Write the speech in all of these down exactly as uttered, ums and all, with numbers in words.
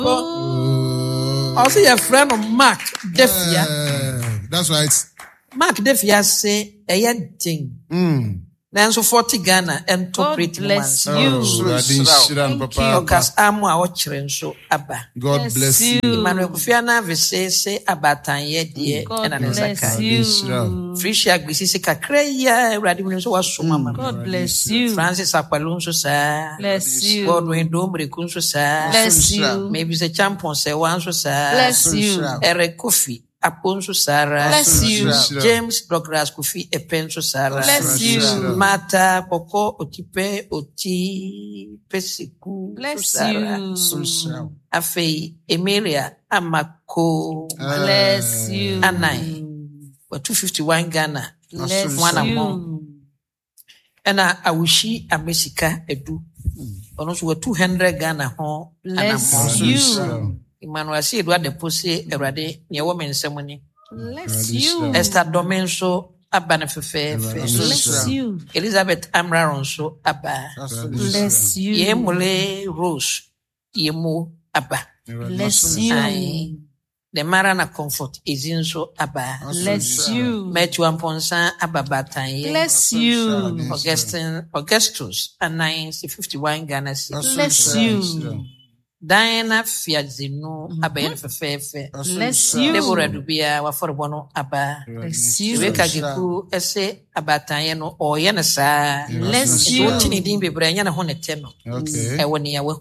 Also, your friend of Mark Defia. Uh, that's right. Mark Defia say a yen thing. Mm. Then so forty Ghana and to pretty bless ones. you. Oh, Thank you. Because I'm our watching so abba. God Bless bless you. you. Emmanuel Kufiana ve say say abatan ye die God and an bless esaka. you. Frisia gbisi se kakra ya Awurade mu so waso mama. God bless you. Francis Akwalun so sa. Bless you. Godwin Dombre kun so sa. Bless you. Maybe the champion say one so sa. Bless you. Eric Kofi Aponso Sarah. Bless you. James Douglas Kofi Epenso Sarah. Bless you. Mata Poko Otipe Oti Pesiku. Bless Sarah. you. Afei Emilia Amako. Bless you. Anai. For two fifty-one Ghana. Bless One you. among. And Awushi Amesika Edu. Also were two hundred Ghana home. Bless you. Emmanuel si Edward de Pose Erade ye woman semoni. Bless you. Esther Domenso abana fefe. Bless you. Elizabeth Amraron so abba. Bless you. Ye mole Rose ye mo abba. Bless you. The Marana Comfort is in so abba. Bless you. Matthew Amponsa ababatan ye. Bless you. Augustine Augustus and nine fifty-one Ghana. Bless you. Diana Fiazino abayen fefefe. Bless you. Deborah Dubia waforobono aba. Bless you. Rebecca Giku ese abataye no oye na sa. Bless you. Wotini din bebre anya na ho nete no. Okay. E woni ya we.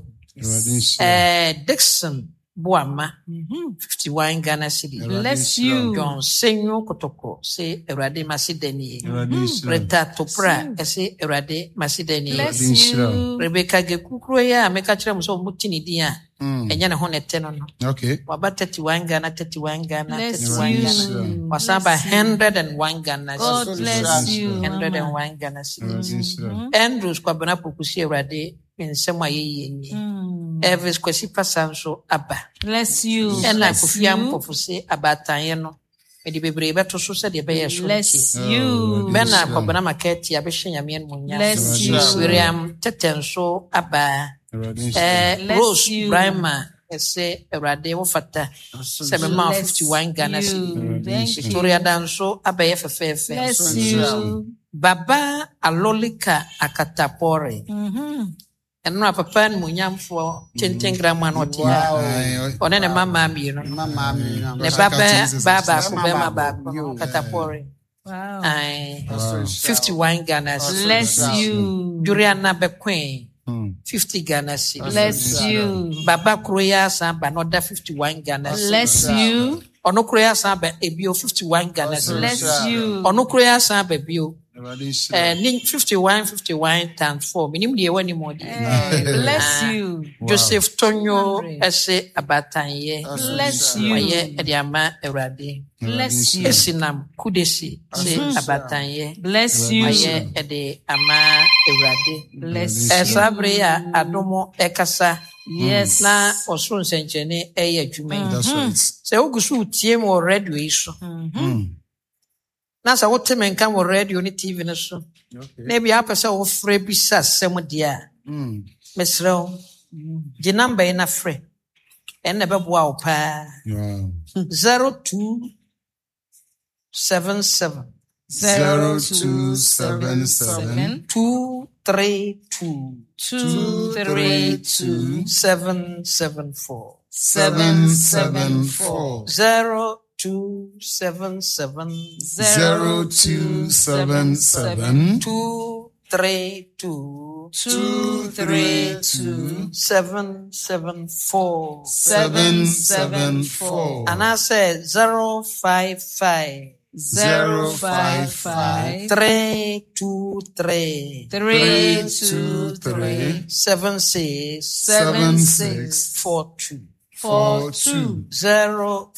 Eh Dixon Boama fifty-one Ghana city. Bless you. John Senyo Kotoko se Erade Masideni. Reta Topra ese Erade Masideni. Bless you. Rebecca Giku kroya ameka kire mo so mutini din a. Enya na ho nete no no. Okay. Waba thirty-one Ghana, thirty-one Ghana, Bless thirty-one you. Ghana. Wasaba one hundred and one Ghana. God bless you. one hundred and one Ghana cities. Andrews kwabana pokusi Awurade nsɛm a yɛyɛ ni. Elvis Kwesi Pasanso aba. Bless you. Ɛna Kofi Ampofo se abataye no. Edi bebree beto so sɛ de bɛyɛ so. Bless you. Bɛna kwabana makɛti abɛhye nyame no munya. Bless you. William Tetenso aba. Eh Rose Brima ese Awurade wo fata. Sɛ me ma fifty-one Ghana cedis. Victoria Danso abɛyɛ fɛfɛɛfɛ. Bless you. Baba Alolika Akatapore. Mhm. Eno papa ni munyamfo tenten grama no te a. One ne mama mi no. Mama mi no. Ne baba baba ko be ma baba Akatapore. Wow. Ai fifty-one Ghana cedis. Bless you. Juliana Bequin. fifty Ghana cedis. Bless you. Baba Kroya Samba no da fifty-one Ghana cedis. Bless you. Ono Kroya Samba ebio fifty-one Ghana cedis. Bless you. Ono Kroya Samba ebio eh link fifty-one fifty-one times four minim de wani mo de. Bless you. Joseph Tonyo ese abatanye. Bless you. Aye e de ama Awurade. Bless you. Esinam kudesi se abatanye. Bless you. Aye e de ama Awurade. Bless you. Esabre ya adomo ekasa. Yes. Na osoro nsenchene eye adwuma. That's right. Se ogusu tie mo radio yi so. Na sa wote menka mo radio ni T V no so. Na bia apese wo frɛ bi sa sem dia. Mm. Mesrɛw. Di number ina frɛ. Enne bɛboa wo pa. Wow. zero two seven seven Zero two seven seven two three two Two, three, two, seven seven four seven seven four zero two seven seven zero two seven seven two three two two, three, two, seven seven four seven seven four and I said zero five five zero, five, five, three two three three, two, three, seven six seven, six, six four two four, two, zero